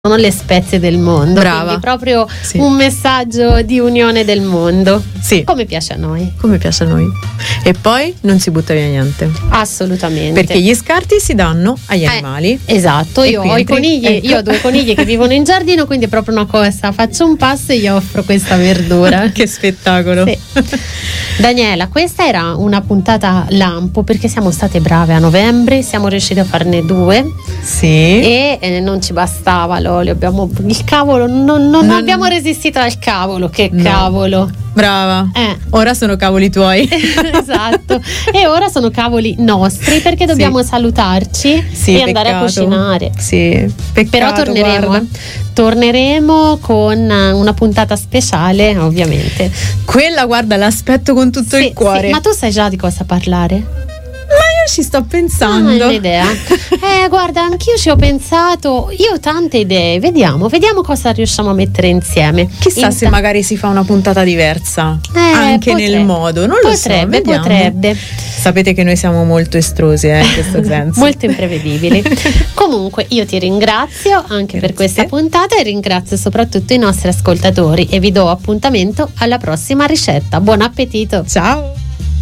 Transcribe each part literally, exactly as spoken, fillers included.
sono le spezie del mondo. Brava. Quindi proprio sì. un messaggio di unione del mondo. Sì. Come piace a noi. Come piace a noi. E poi non si butta via niente. Assolutamente. Perché gli scarti si danno agli Eh, animali. Esatto, E io ho i quindi, conigli, ecco. io ho due conigli che vivono in giardino, quindi è proprio una cosa, faccio un passo e gli offro questa verdura. Che spettacolo. Sì. Daniela, questa era una puntata lampo perché siamo state brave a novembre, siamo riusciti a farne due. Sì. E eh, non ci bastava l'olio, abbiamo il cavolo, non, non Non- abbiamo resistito al cavolo, che No. cavolo. Brava. Eh. Ora sono cavoli tuoi. Esatto. E ora sono cavoli nostri perché dobbiamo Sì. salutarci Sì, e andare a peccato. cucinare. Sì, peccato, Però torneremo, guarda. eh. torneremo con una puntata speciale, ovviamente. Quella, guarda, l'aspetto con tutto Sì, il cuore. sì. Ma tu sai già di cosa parlare? Ma io ci sto Non pensando. ho idea. Eh, guarda, anch'io ci ho pensato. Io ho tante idee. Vediamo, vediamo cosa riusciamo a mettere insieme. Chissà In se ta- magari si fa una puntata diversa. Eh, anche potrebbe. nel modo, non lo so. Potrebbe, vediamo. potrebbe. Sapete che noi siamo molto estrose, eh, in questo senso. Molto imprevedibili. Comunque io ti ringrazio anche per Grazie. questa puntata e ringrazio soprattutto i nostri ascoltatori e vi do appuntamento alla prossima ricetta. Buon appetito. Ciao.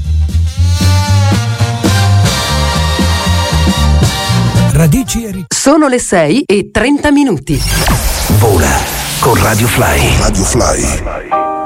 Radici e ri- Sono le sei e trenta minuti. Vola con Radio Fly. Radio Fly.